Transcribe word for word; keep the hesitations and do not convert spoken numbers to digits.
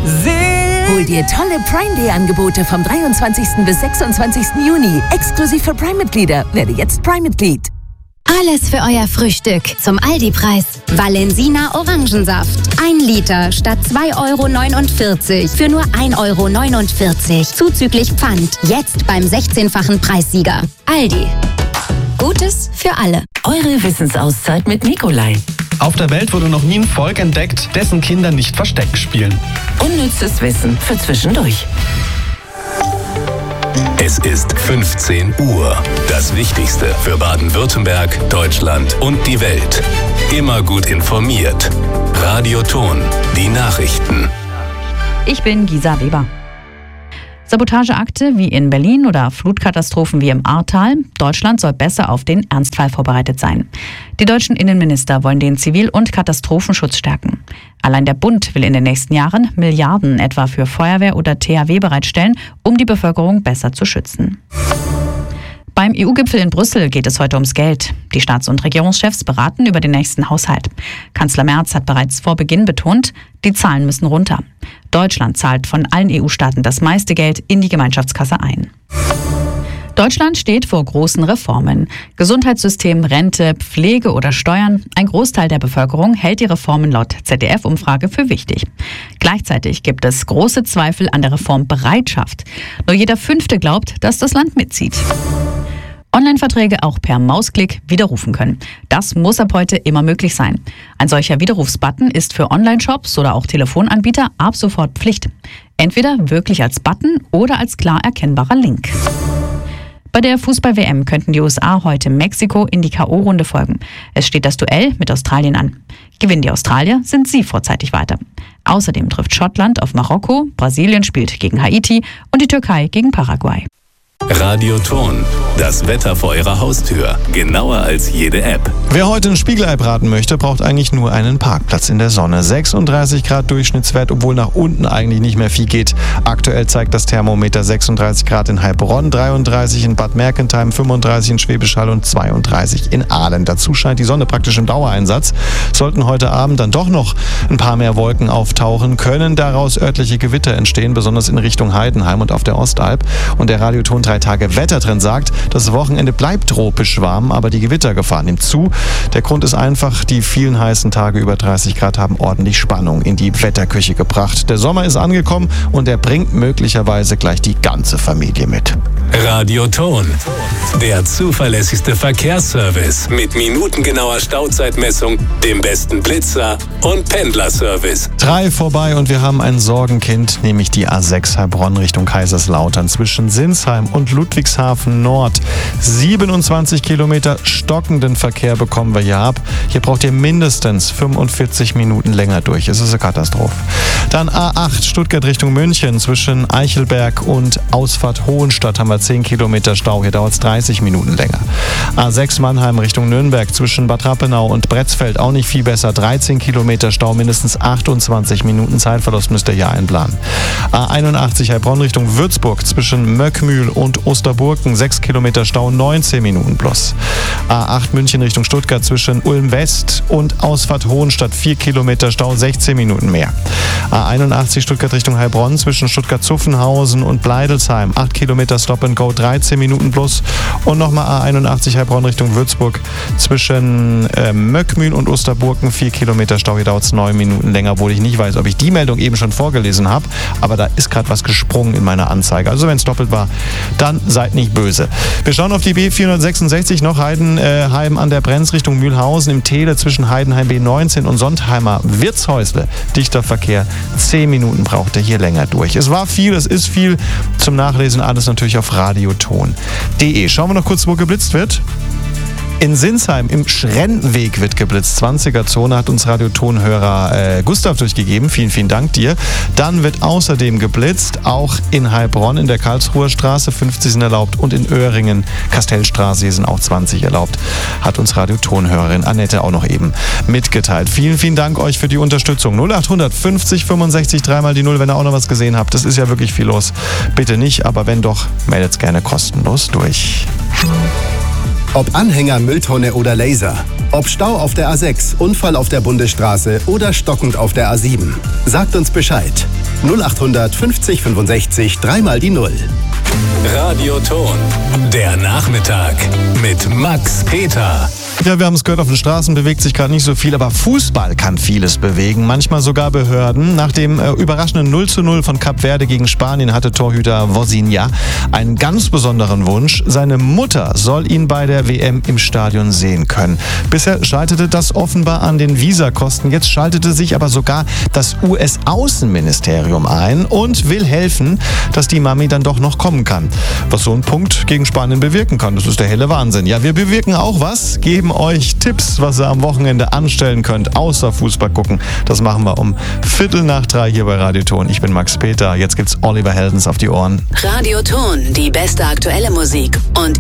Hol dir tolle Prime Day Angebote vom dreiundzwanzigsten bis sechsundzwanzigsten Juni. Exklusiv für Prime-Mitglieder. Werde jetzt Prime-Mitglied. Alles für euer Frühstück zum Aldi-Preis. Valensina Orangensaft. Ein Liter statt zwei Euro neunundvierzig für nur ein Euro neunundvierzig. Zuzüglich Pfand. Jetzt beim sechzehnfachen Preissieger. Aldi. Gutes für alle. Eure Wissensauszeit mit Nikolai. Auf der Welt wurde noch nie ein Volk entdeckt, dessen Kinder nicht Versteck spielen. Unnützes Wissen für zwischendurch. Es ist fünfzehn Uhr. Das Wichtigste für Baden-Württemberg, Deutschland und die Welt. Immer gut informiert. Radio Ton, die Nachrichten. Ich bin Gisa Weber. Sabotageakte wie in Berlin oder Flutkatastrophen wie im Ahrtal. Deutschland soll besser auf den Ernstfall vorbereitet sein. Die deutschen Innenminister wollen den Zivil- und Katastrophenschutz stärken. Allein der Bund will in den nächsten Jahren Milliarden etwa für Feuerwehr oder T H W bereitstellen, um die Bevölkerung besser zu schützen. Beim E U-Gipfel in Brüssel geht es heute ums Geld. Die Staats- und Regierungschefs beraten über den nächsten Haushalt. Kanzler Merz hat bereits vor Beginn betont, die Zahlen müssen runter. Deutschland zahlt von allen E U-Staaten das meiste Geld in die Gemeinschaftskasse ein. Deutschland steht vor großen Reformen. Gesundheitssystem, Rente, Pflege oder Steuern. Ein Großteil der Bevölkerung hält die Reformen laut Z D F-Umfrage für wichtig. Gleichzeitig gibt es große Zweifel an der Reformbereitschaft. Nur jeder Fünfte glaubt, dass das Land mitzieht. Online-Verträge auch per Mausklick widerrufen können. Das muss ab heute immer möglich sein. Ein solcher Widerrufsbutton ist für Online-Shops oder auch Telefonanbieter ab sofort Pflicht. Entweder wirklich als Button oder als klar erkennbarer Link. Bei der Fußball-W M könnten die U S A heute Mexiko in die K O-Runde folgen. Es steht das Duell mit Australien an. Gewinnen die Australier, sind sie vorzeitig weiter. Außerdem trifft Schottland auf Marokko, Brasilien spielt gegen Haiti und die Türkei gegen Paraguay. Radio Ton, das Wetter vor Ihrer Haustür. Genauer als jede App. Wer heute ein Spiegelei braten möchte, braucht eigentlich nur einen Parkplatz in der Sonne. sechsunddreißig Grad Durchschnittswert, obwohl nach unten eigentlich nicht mehr viel geht. Aktuell zeigt das Thermometer sechsunddreißig Grad in Heilbronn, dreiunddreißig in Bad Mergentheim, fünfunddreißig in Schwäbisch Hall und zweiunddreißig in Aalen. Dazu scheint die Sonne praktisch im Dauereinsatz. Sollten heute Abend dann doch noch ein paar mehr Wolken auftauchen, können daraus örtliche Gewitter entstehen, besonders in Richtung Heidenheim und auf der Ostalb. Und der Radio Ton drei Tage Wettertrend sagt, das Wochenende bleibt tropisch warm, aber die Gewittergefahr nimmt zu. Der Grund ist einfach, die vielen heißen Tage über dreißig Grad haben ordentlich Spannung in die Wetterküche gebracht. Der Sommer ist angekommen und er bringt möglicherweise gleich die ganze Familie mit. Radio Ton, der zuverlässigste Verkehrsservice mit minutengenauer Stauzeitmessung, dem besten Blitzer und Pendlerservice. Drei vorbei und wir haben ein Sorgenkind, nämlich die A sechs Heilbronn Richtung Kaiserslautern zwischen Sinsheim und Ludwigshafen Nord. siebenundzwanzig Kilometer stockenden Verkehr bekommen wir hier ab. Hier braucht ihr mindestens fünfundvierzig Minuten länger durch. Es ist eine Katastrophe. Dann A acht Stuttgart Richtung München zwischen Eichelberg und Ausfahrt Hohenstadt haben wir zehn Kilometer Stau. Hier dauert es dreißig Minuten länger. A sechs Mannheim Richtung Nürnberg zwischen Bad Rappenau und Bretzfeld auch nicht viel besser. dreizehn Kilometer Stau, mindestens achtundzwanzig Minuten Zeitverlust müsst ihr hier einplanen. A einundachtzig Heilbronn Richtung Würzburg zwischen Möckmühl und Osterburken sechs Kilometer Stau, neunzehn Minuten plus. A acht München Richtung Stuttgart zwischen Ulm West und Ausfahrt Hohenstadt vier Kilometer Stau, sechzehn Minuten mehr. A einundachtzig Stuttgart Richtung Heilbronn zwischen Stuttgart-Zuffenhausen und Bleidelsheim acht Kilometer Stop and Go, dreizehn Minuten plus. Und nochmal A einundachtzig Heilbronn Richtung Würzburg zwischen äh, Möckmühl und Osterburken vier Kilometer Stau, hier dauert es neun Minuten länger, obwohl ich nicht weiß, ob ich die Meldung eben schon vorgelesen habe, aber da ist gerade was gesprungen in meiner Anzeige. Also wenn es doppelt war, dann seid nicht böse. Wir schauen auf die B vierhundertsechsundsechzig noch Heidenheim an der Brenz Richtung Mühlhausen im Tele zwischen Heidenheim B neunzehn und Sontheimer Wirtshäusle. Dichter Verkehr, zehn Minuten braucht er hier länger durch. Es war viel, es ist viel. Zum Nachlesen alles natürlich auf radioton punkt de. Schauen wir noch kurz, wo geblitzt wird. In Sinsheim im Schrennweg wird geblitzt. zwanziger Zone hat uns Radiotonhörer äh, Gustav durchgegeben. Vielen, vielen Dank dir. Dann wird außerdem geblitzt, auch in Heilbronn in der Karlsruher Straße. fünfzig sind erlaubt und in Öhringen, Kastellstraße, hier sind auch zwanzig erlaubt. Hat uns Radiotonhörerin Annette auch noch eben mitgeteilt. Vielen, vielen Dank euch für die Unterstützung. null achthundert fünfzig fünfundsechzig dreimal die Null, wenn ihr auch noch was gesehen habt. Das ist ja wirklich viel los. Bitte nicht, aber wenn doch, meldet's gerne kostenlos durch. Ob Anhänger, Mülltonne oder Laser. Ob Stau auf der A sechs, Unfall auf der Bundesstraße oder stockend auf der A sieben. Sagt uns Bescheid. null acht fünfzig fünfundsechzig, dreimal die Null. Radioton, der Nachmittag mit Max Peter. Ja, wir haben es gehört, auf den Straßen bewegt sich gerade nicht so viel, aber Fußball kann vieles bewegen, manchmal sogar Behörden. Nach dem äh, überraschenden null zu null von Kap Verde gegen Spanien hatte Torhüter Vozinha einen ganz besonderen Wunsch. Seine Mutter soll ihn bei der W M im Stadion sehen können. Bisher scheiterte das offenbar an den Visakosten. Jetzt schaltete sich aber sogar das U S-Außenministerium ein und will helfen, dass die Mami dann doch noch kommen kann. Was so ein Punkt gegen Spanien bewirken kann, das ist der helle Wahnsinn. Ja, wir bewirken auch was, geben euch Tipps, was ihr am Wochenende anstellen könnt, außer Fußball gucken. Das machen wir um Viertel nach drei hier bei Radioton. Ich bin Max Peter. Jetzt gibt's Oliver Heldens auf die Ohren. Radioton, die beste aktuelle Musik und